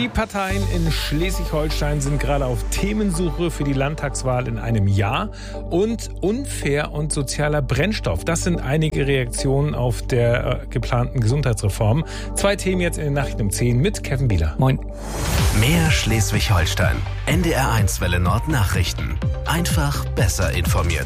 Die Parteien in Schleswig-Holstein sind gerade auf Themensuche für die Landtagswahl in einem Jahr. Und unfair und sozialer Brennstoff. Das sind einige Reaktionen auf der geplanten Gesundheitsreform. 2 Themen jetzt in den Nachrichten um 10 mit Kevin Bieler. Moin. Mehr Schleswig-Holstein. NDR1 Welle Nord Nachrichten. Einfach besser informiert.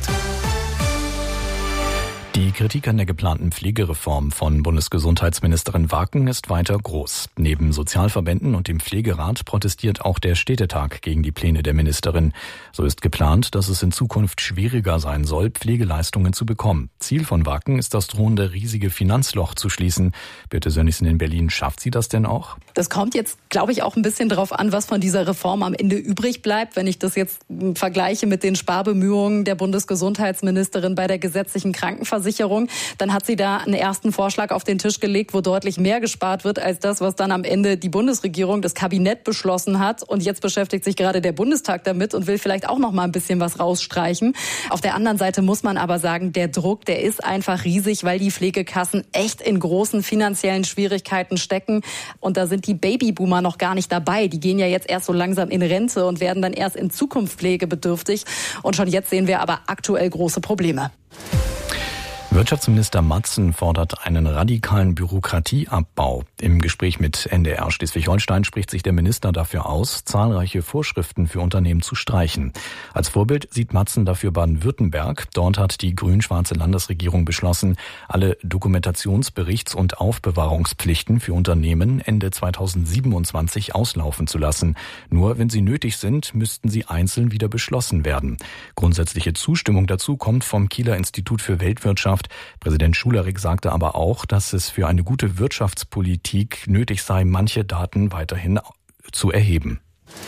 Die Kritik an der geplanten Pflegereform von Bundesgesundheitsministerin Waken ist weiter groß. Neben Sozialverbänden und dem Pflegerat protestiert auch der Städtetag gegen die Pläne der Ministerin. So ist geplant, dass es in Zukunft schwieriger sein soll, Pflegeleistungen zu bekommen. Ziel von Waken ist, das drohende riesige Finanzloch zu schließen. Birte Sönnigsen in Berlin, schafft sie das denn auch? Das kommt jetzt, glaube ich, auch ein bisschen drauf an, was von dieser Reform am Ende übrig bleibt. Wenn ich das jetzt vergleiche mit den Sparbemühungen der Bundesgesundheitsministerin bei der gesetzlichen Krankenversicherung, dann hat sie da einen ersten Vorschlag auf den Tisch gelegt, wo deutlich mehr gespart wird als das, was dann am Ende die Bundesregierung, das Kabinett beschlossen hat. Und jetzt beschäftigt sich gerade der Bundestag damit und will vielleicht auch noch mal ein bisschen was rausstreichen. Auf der anderen Seite muss man aber sagen, der Druck, der ist einfach riesig, weil die Pflegekassen echt in großen finanziellen Schwierigkeiten stecken. Und da sind die Babyboomer noch gar nicht dabei. Die gehen ja jetzt erst so langsam in Rente und werden dann erst in Zukunft pflegebedürftig. Und schon jetzt sehen wir aber aktuell große Probleme. Wirtschaftsminister Matzen fordert einen radikalen Bürokratieabbau. Im Gespräch mit NDR Schleswig-Holstein spricht sich der Minister dafür aus, zahlreiche Vorschriften für Unternehmen zu streichen. Als Vorbild sieht Matzen dafür Baden-Württemberg. Dort hat die grün-schwarze Landesregierung beschlossen, alle Dokumentationsberichts- und Aufbewahrungspflichten für Unternehmen Ende 2027 auslaufen zu lassen. Nur wenn sie nötig sind, müssten sie einzeln wieder beschlossen werden. Grundsätzliche Zustimmung dazu kommt vom Kieler Institut für Weltwirtschaft. Präsident Schulerich sagte aber auch, dass es für eine gute Wirtschaftspolitik nötig sei, manche Daten weiterhin zu erheben.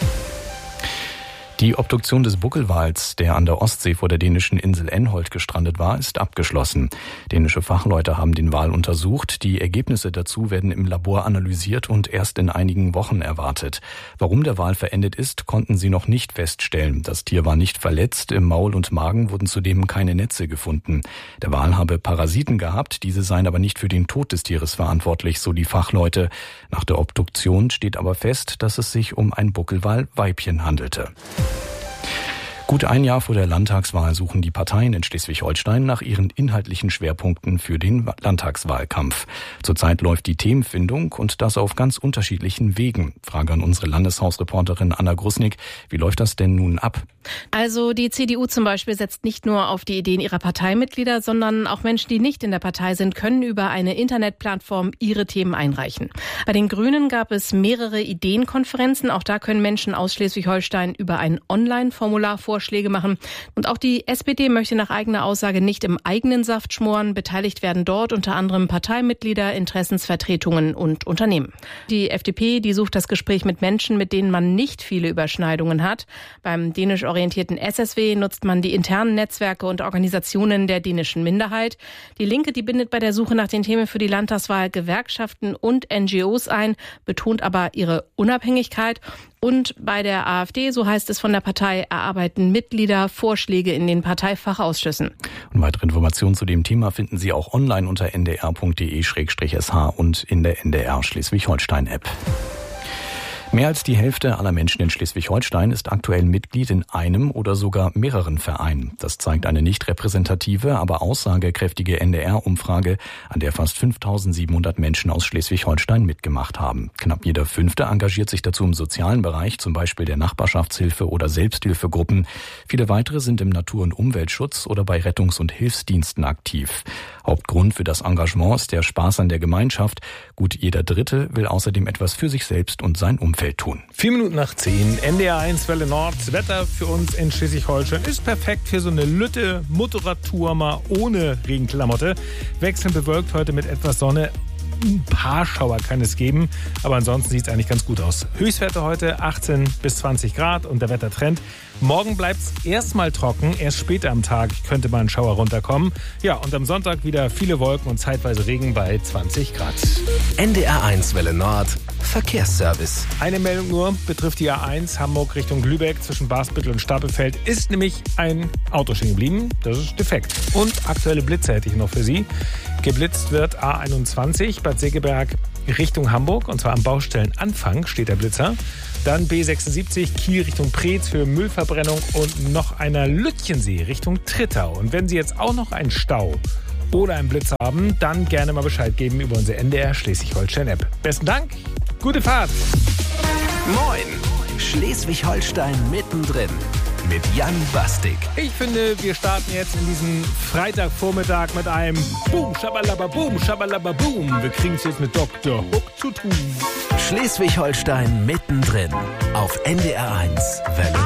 Die Obduktion des Buckelwals, der an der Ostsee vor der dänischen Insel Enholt gestrandet war, ist abgeschlossen. Dänische Fachleute haben den Wal untersucht. Die Ergebnisse dazu werden im Labor analysiert und erst in einigen Wochen erwartet. Warum der Wal verendet ist, konnten sie noch nicht feststellen. Das Tier war nicht verletzt. Im Maul und Magen wurden zudem keine Netze gefunden. Der Wal habe Parasiten gehabt. Diese seien aber nicht für den Tod des Tieres verantwortlich, so die Fachleute. Nach der Obduktion steht aber fest, dass es sich um ein Buckelwal-Weibchen handelte. Gut ein Jahr vor der Landtagswahl suchen die Parteien in Schleswig-Holstein nach ihren inhaltlichen Schwerpunkten für den Landtagswahlkampf. Zurzeit läuft die Themenfindung und das auf ganz unterschiedlichen Wegen. Frage an unsere Landeshausreporterin Anna Grusnick. Wie läuft das denn nun ab? Also die CDU zum Beispiel setzt nicht nur auf die Ideen ihrer Parteimitglieder, sondern auch Menschen, die nicht in der Partei sind, können über eine Internetplattform ihre Themen einreichen. Bei den Grünen gab es mehrere Ideenkonferenzen. Auch da können Menschen aus Schleswig-Holstein über ein Online-Formular Vorschläge machen. Und auch die SPD möchte nach eigener Aussage nicht im eigenen Saft schmoren. Beteiligt werden dort unter anderem Parteimitglieder, Interessensvertretungen und Unternehmen. Die FDP, die sucht das Gespräch mit Menschen, mit denen man nicht viele Überschneidungen hat. Beim dänisch orientierten SSW nutzt man die internen Netzwerke und Organisationen der dänischen Minderheit. Die Linke, die bindet bei der Suche nach den Themen für die Landtagswahl Gewerkschaften und NGOs ein, betont aber ihre Unabhängigkeit. Und bei der AfD, so heißt es von der Partei, erarbeiten Mitglieder Vorschläge in den Parteifachausschüssen. Und weitere Informationen zu dem Thema finden Sie auch online unter ndr.de/sh und in der NDR Schleswig-Holstein-App. Mehr als die Hälfte aller Menschen in Schleswig-Holstein ist aktuell Mitglied in einem oder sogar mehreren Vereinen. Das zeigt eine nicht repräsentative, aber aussagekräftige NDR-Umfrage, an der fast 5.700 Menschen aus Schleswig-Holstein mitgemacht haben. Knapp jeder Fünfte engagiert sich dazu im sozialen Bereich, zum Beispiel der Nachbarschaftshilfe oder Selbsthilfegruppen. Viele weitere sind im Natur- und Umweltschutz oder bei Rettungs- und Hilfsdiensten aktiv. Hauptgrund für das Engagement ist der Spaß an der Gemeinschaft. Gut jeder Dritte will außerdem etwas für sich selbst und sein Umfeld tun. 4 Minuten nach 10, NDR1 Welle Nord. Das Wetter für uns in Schleswig-Holstein ist perfekt für so eine Lütte Motorradtour mal ohne Regenklamotte. Wechselnd bewölkt heute mit etwas Sonne. Ein paar Schauer kann es geben, aber ansonsten sieht es eigentlich ganz gut aus. Höchstwerte heute 18 bis 20 Grad und der Wettertrend. Morgen bleibt es erstmal trocken, erst später am Tag könnte mal ein Schauer runterkommen. Ja, und am Sonntag wieder viele Wolken und zeitweise Regen bei 20 Grad. NDR1 Welle Nord, Verkehrsservice. Eine Meldung nur, betrifft die A1 Hamburg Richtung Lübeck zwischen Basbüttel und Stapelfeld. Ist nämlich ein Auto stehen geblieben, das ist defekt. Und aktuelle Blitze hätte ich noch für Sie. Geblitzt wird A21 Bad Segeberg Richtung Hamburg, und zwar am Baustellenanfang steht der Blitzer. Dann B76 Kiel Richtung Preetz für Müllverbrennung und noch einer Lütchensee Richtung Trittau. Und wenn Sie jetzt auch noch einen Stau oder einen Blitz haben, dann gerne mal Bescheid geben über unsere NDR Schleswig-Holstein-App. Besten Dank, gute Fahrt. Moin, Schleswig-Holstein mittendrin mit Jan Bastik. Ich finde, wir starten jetzt in diesen Freitagvormittag mit einem Boom, Schabalaba, Boom, Schabalaba, Boom. Wir kriegen es jetzt mit Dr. Hook zu tun. Schleswig-Holstein mittendrin auf NDR 1 Welle